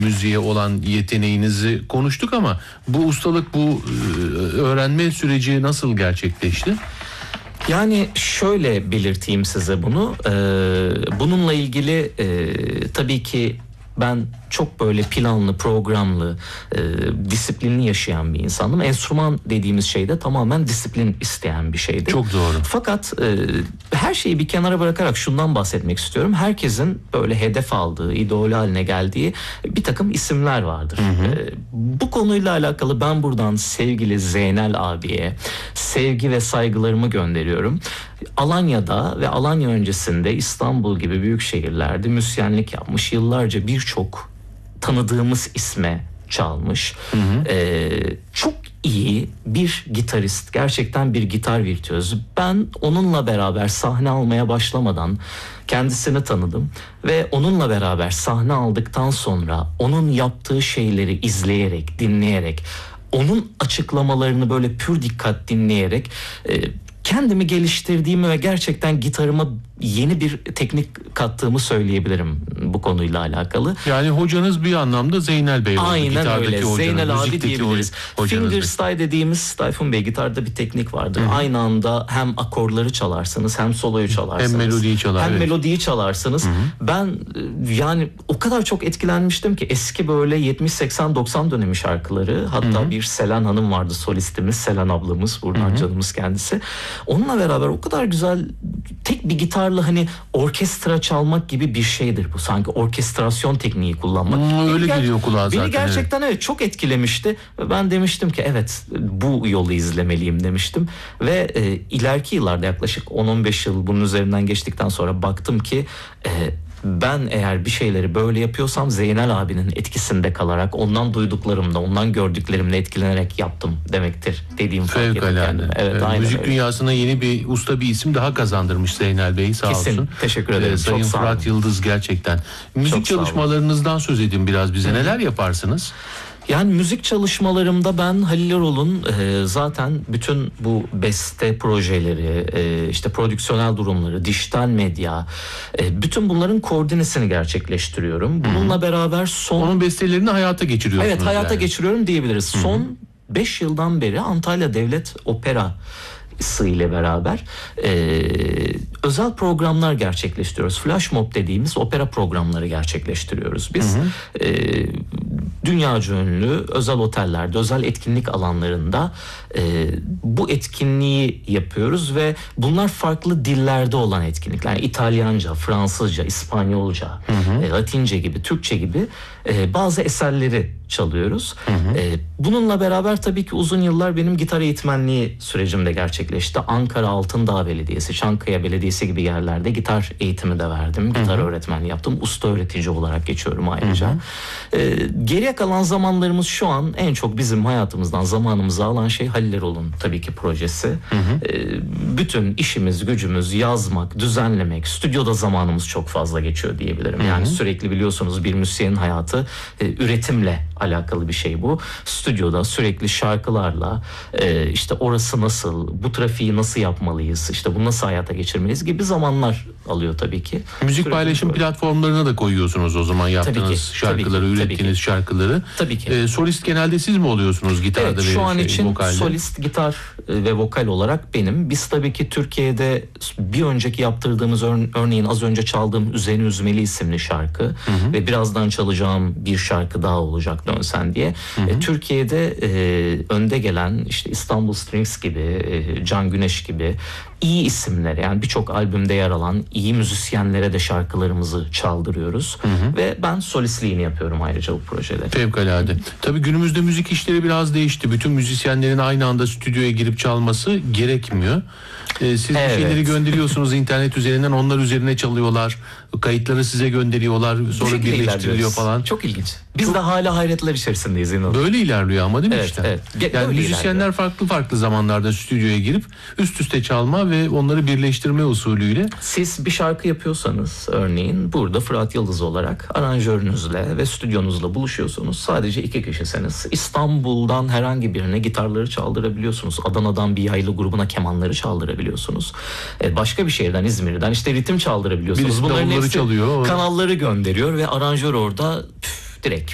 müziğe olan yeteneğinizi konuştuk ama bu ustalık, bu öğrenme süreci nasıl gerçekleşti? Yani şöyle belirteyim size bunu. Bununla ilgili tabii ki ben çok böyle planlı, programlı, disiplinli yaşayan bir insandım. Enstrüman dediğimiz şey de tamamen disiplin isteyen bir şeydi. Çok doğru. Fakat her şeyi bir kenara bırakarak şundan bahsetmek istiyorum. Herkesin böyle hedef aldığı, idol haline geldiği bir takım isimler vardır. Bu konuyla alakalı ben buradan sevgili Zeynel abiye sevgi ve saygılarımı gönderiyorum. Alanya'da ve Alanya öncesinde İstanbul gibi büyük şehirlerde müzisyenlik yapmış, yıllarca birçok tanıdığımız isme çalmış. Çok iyi bir gitarist, gerçekten bir gitar virtüözü. Ben onunla beraber sahne almaya başlamadan kendisini tanıdım ve onunla beraber sahne aldıktan sonra onun yaptığı şeyleri izleyerek, dinleyerek, onun açıklamalarını böyle pür dikkat dinleyerek kendimi geliştirdiğimi ve gerçekten gitarıma yeni bir teknik kattığımı söyleyebilirim bu konuyla alakalı. Yani hocanız bir anlamda Zeynel Bey oldu. Aynen öyle. Hocanız, Zeynel abi diyebiliriz. Fingerstyle dediğimiz, Tayfun Bey, gitarda bir teknik vardır. Aynı anda hem akorları çalarsınız, hem soloyu çalarsınız. Hem melodiyi çalar. Hem melodiyi çalarsınız. Ben yani o kadar çok etkilenmiştim ki eski böyle 70, 80, 90 dönemi şarkıları. Hatta bir Selen Hanım vardı, solistimiz, Selen ablamız, buradan canımız kendisi. Onunla beraber o kadar güzel, tek bir gitarla hani orkestra çalmak gibi bir şeydir bu. Sanki orkestrasyon tekniği kullanmak. Öyle geliyor kulağa zaten. Beni gerçekten evet çok etkilemişti. Ve ben demiştim ki evet, bu yolu izlemeliyim demiştim. Ve ileriki yıllarda yaklaşık 10-15 yıl bunun üzerinden geçtikten sonra baktım ki ben eğer bir şeyleri böyle yapıyorsam Zeynel abinin etkisinde kalarak, ondan duyduklarımda, ondan gördüklerimle etkilenerek yaptım demektir dediğim fark ettim kendime. Evet, müzik öyle. dünyasına yeni bir usta, bir isim daha kazandırmış Zeynel Bey, sağ Kesin. olsun. Teşekkür ederim. Sayın çok Fırat Yıldız gerçekten. Müzik çok çalışmalarınızdan söz edin biraz bize. Neler yaparsınız? Yani müzik çalışmalarımda ben Halil Erol'un zaten bütün bu beste projeleri, işte prodüksiyonel durumları, dijital medya, bütün bunların koordinesini gerçekleştiriyorum. Bununla beraber onun bestelerini hayata geçiriyorsunuz. Evet, hayata yani geçiriyorum diyebiliriz. Son 5 yıldan beri Antalya Devlet Operası ile beraber özel programlar gerçekleştiriyoruz. Flash mob dediğimiz opera programları gerçekleştiriyoruz. Biz dünyaca ünlü özel otellerde, özel etkinlik alanlarında bu etkinliği yapıyoruz ve bunlar farklı dillerde olan etkinlikler. Yani İtalyanca, Fransızca, İspanyolca, Latince gibi, Türkçe gibi bazı eserleri çalıyoruz. Bununla beraber tabii ki uzun yıllar benim gitar eğitmenliği sürecim de gerçekleşti. Ankara Altındağ Belediyesi, Çankaya Belediyesi gibi yerlerde gitar eğitimi de verdim. Gitar öğretmenliği yaptım. Usta öğretici olarak geçiyorum ayrıca. Geriye kalan zamanlarımız, şu an en çok bizim hayatımızdan zamanımızı alan şey Halil Erol'un tabii ki projesi. Bütün işimiz, gücümüz yazmak, düzenlemek, stüdyoda zamanımız çok fazla geçiyor diyebilirim. Yani sürekli, biliyorsunuz, bir müzisyenin hayatı üretimle alakalı bir şey bu. Stüdyoda sürekli şarkılarla işte orası nasıl, bu trafiği nasıl yapmalıyız, işte bunu nasıl hayata geçirmeliyiz gibi zamanlar alıyor tabii ki. Müzik sürekli paylaşım platformlarına da koyuyorsunuz o zaman yaptığınız şarkıları, ürettiğiniz şarkıları. Tabii ki. Solist genelde siz mi oluyorsunuz gitarda evet, ve şu an için vokalde? solist, gitar ve vokal olarak benim. Biz tabii ki Türkiye'de bir önceki yaptırdığımız örneğin az önce çaldığım Üzeni Üzmeli isimli şarkı ve birazdan çalacağım bir şarkı daha olacak, Dön Sen diye. Türkiye'de önde gelen işte İstanbul Strings gibi, Can Güneş gibi iyi isimlere, yani birçok albümde yer alan iyi müzisyenlere de şarkılarımızı çaldırıyoruz. Ve ben solistliğini yapıyorum ayrıca bu projede. Fevkalade. Tabii günümüzde müzik işleri biraz değişti. Bütün müzisyenlerin aynı anda stüdyoya girip çalması gerekmiyor. Siz bir şeyleri gönderiyorsunuz internet üzerinden, onlar üzerine çalıyorlar. Kayıtları size gönderiyorlar. Sonra birleştiriliyor falan. Çok ilginç. Biz de hala hayretler içerisindeyiz. Böyle ilerliyor ama değil mi işte? Evet. Yani müzisyenler farklı zamanlarda stüdyoya girip üst üste çalma ve onları birleştirme usulüyle. Siz bir şarkı yapıyorsanız örneğin burada Fırat Yıldız olarak aranjörünüzle ve stüdyonuzla buluşuyorsunuz. Sadece 2 kişisiniz. İstanbul'dan herhangi birine gitarları çaldırabiliyorsunuz. Adana'dan bir yaylı grubuna kemanları çaldırabiliyorsunuz. Başka bir şehirden, İzmir'den işte ritim çaldırabiliyorsunuz. Birisi bunların hepsi çalıyor. Kanalları gönderiyor ve aranjör orada direkt